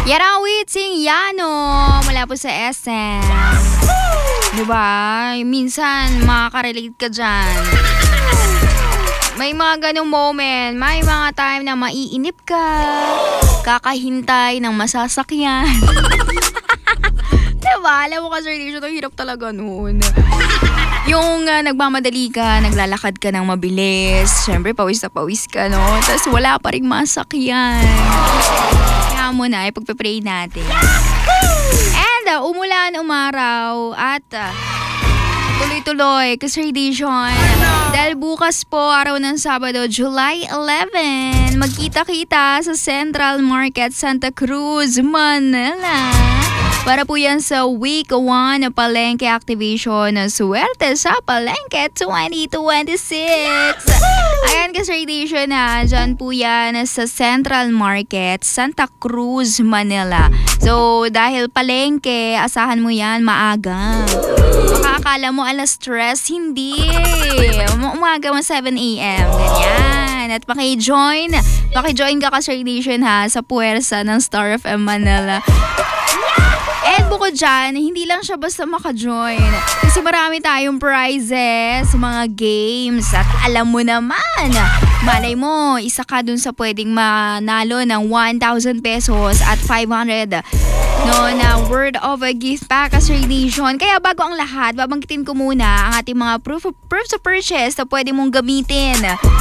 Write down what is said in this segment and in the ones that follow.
Yan ang Witsing Yano mula po sa SM. Diba? Minsan makakarelate ka dyan. May mga ganong moment, may mga time na maiinip ka, kakahintay ng masasakyan. Diba? Alam mo kasi, ito hirap talaga noon. Yung nagmamadali ka, naglalakad ka ng mabilis, syempre pawis na pawis ka, no? Tapos wala pa rin masakyan. Kaya mo na, ipagpapray natin. And umulan, umaraw, at tuloy-tuloy, Kasradiation. Dahil bukas po, araw ng Sabado, July 11, magkita-kita sa Central Market, Santa Cruz, Manila. Para po yan sa Week 1 na Palengke Activation ng Suwerte sa Palengke 2026. Ayan, Kasradiation na, dyan po yan sa Central Market, Santa Cruz, Manila. So, dahil Palengke, asahan mo yan maaga. Makakala mo alas 3, hindi. Umaga mo 7 a.m. Ganyan. At pakijoin ka Kasradiation ha sa puwersa ng Star FM Manila. And bukod dyan, hindi lang siya basta maka-join. Kasi marami tayong prizes, mga games. At alam mo naman, malay mo, isa ka dun sa pwedeng manalo ng 1,000 pesos at 500 na word of a gift pack as Radiation. Kaya bago ang lahat, babanggitin ko muna ang ating mga proofs of purchase na pwede mong gamitin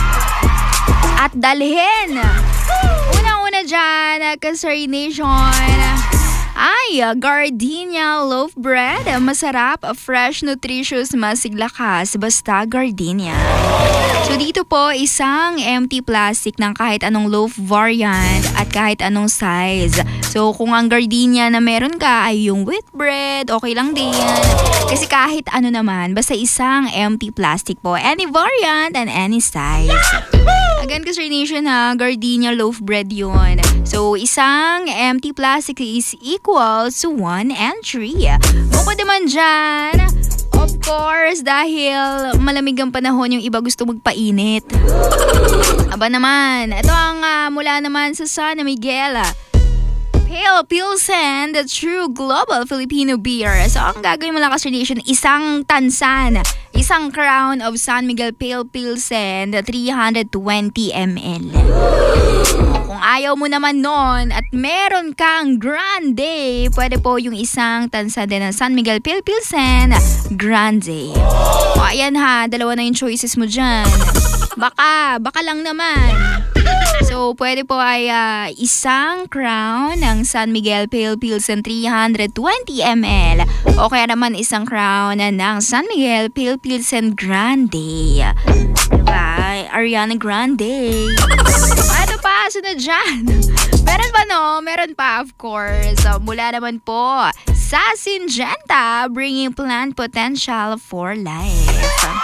at dalhin. Una-una dyan, Kasradiation, ay Gardenia Loaf Bread. Masarap, fresh, nutritious, masiglakas. Basta Gardenia. So dito po, isang empty plastic ng kahit anong loaf variant at kahit anong size. So kung ang Gardenia na meron ka ay yung wheat bread, okay lang din. Kasi kahit ano naman, basta isang empty plastic po. Any variant and any size. Again, Kasradiation ha, Gardenia Loaf Bread yun. So, isang empty plastic is equals to 1 entry. Bukod naman dyan, of course, dahil malamig ang panahon, yung iba gusto magpainit. Aba naman, ito ang mula naman sa San Miguel Pale Pilsen, the true global Filipino beer. So, ang gagawin mo lang Kasradiation, isang tansan, isang crown of San Miguel Pale Pilsen, 320 ml. Kung ayaw mo naman nun at meron kang grande, pwede po yung isang tansan din ng San Miguel Pale Pilsen, grande. O, ayan ha, dalawa na yung choices mo dyan. Baka lang naman. So, pwede po ay isang crown ng San Miguel Pale Pilsen 320 ml o kaya naman isang crown ng San Miguel Pale Pilsen Grande. Diba? Ariana Grande. Ano pa? Sunod dyan. Meron pa no? Meron pa of course. So, mula naman po sa Syngenta, bringing plant potential for life.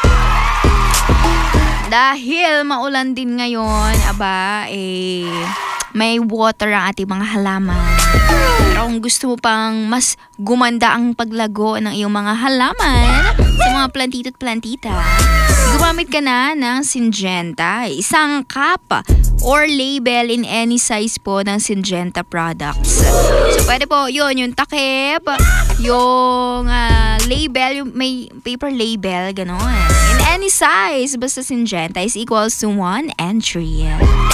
Dahil maulan din ngayon, may water ang ating mga halaman. Pero kung gusto mo pang mas gumanda ang paglago ng iyong mga halaman sa mga plantito at plantita, gumamit ka na ng Syngenta. Isang cup or label in any size po ng Syngenta products. So, pwede po yun, yung takip, yung label, yung may paper label, gano'n. In any size, basta Syngenta is equals to 1 entry.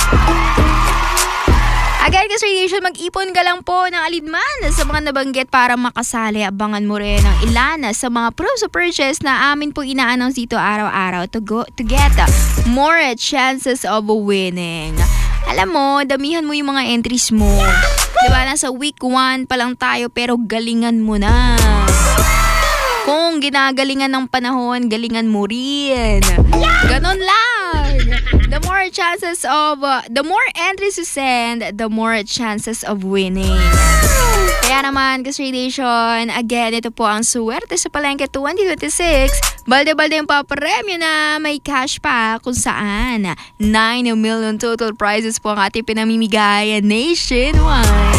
Again, Kasradiation, mag-ipon ka lang po ng alinman sa mga nabanggit para makasali. Abangan mo rin ang ilan sa mga proofs of purchase na amin po ina-announce dito araw-araw to get more chances of winning. Alam mo, damihan mo yung mga entries mo. Diba, nasa week 1 pa lang tayo pero galingan mo na. Kung ginagalingan ng panahon, galingan mo rin. Ganon lang. The more entries you send, the more chances of winning. Kaya naman, Kasradiation, again, ito po ang Suwerte sa Palengke 2026. Balde-balde yung paparemyo na may cash pa kung saan 9 million total prizes po ang ating pinamimigay nationwide.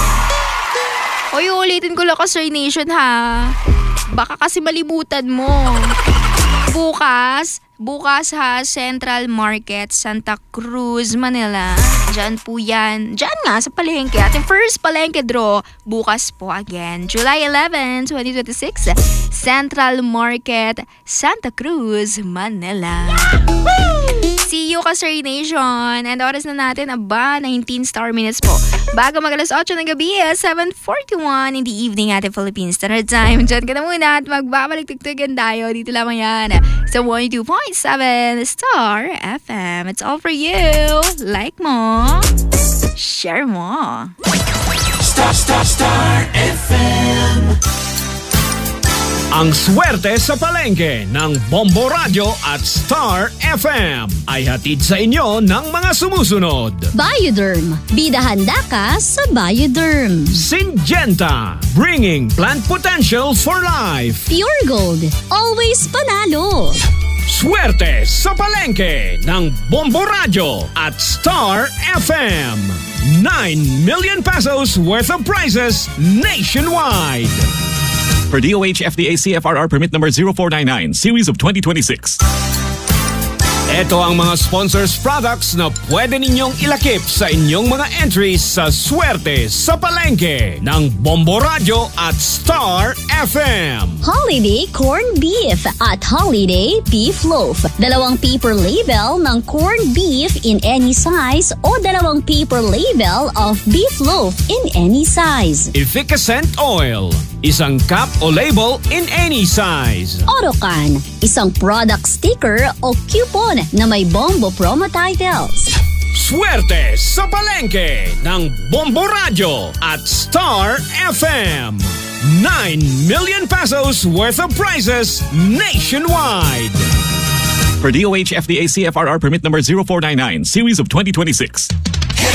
Ulitin ko lang Kasradiation ha. Baka kasi malimutan mo. Bukas ha, Central Market, Santa Cruz, Manila. Diyan po yan. Diyan nga sa palengke. Ating first palengke draw bukas po again. July 11, 2026. Central Market, Santa Cruz, Manila. See you, Kasari Nation. And oras na natin, 19 star minutes po. Bago mag-alas 8 ng gabi, 7:41 in the evening ating Philippine Standard Time. Diyan ka na muna at magbabalik-tugtugan tayo. Dito lamang yan sa 102.7 Star FM. It's all for you. Like mo, share mo. Star FM. Ang swerte sa palengke ng Bombo Radio at Star FM ay hatid sa inyo ng mga sumusunod. Bioderm. Bida handa ka sa Bioderm. Syngenta. Bringing plant potential for life. Pure Gold. Always panalo. Swerte sa palengke ng Bombo Radio at Star FM. 9 million pesos worth of prizes nationwide. For DOH FDA CFRR permit number 0499, series of 2026. Ito ang mga sponsors products na pwede ninyong ilakip sa inyong mga entries sa Swerte sa Palengke ng Bombo Radio at Star FM. Holiday Corned Beef at Holiday Beef Loaf. 2 paper label ng corned beef in any size o 2 paper label of beef loaf in any size. Efficacent Oil. 1 cup o label in any size. Orocan. 1 product sticker o coupon na may Bombo promo titles. Swerte sa Palengke ng Bombo Radio at Star FM. 9 million pesos worth of prizes nationwide. For DOH FDA CFRR permit number 0499, series of 2026.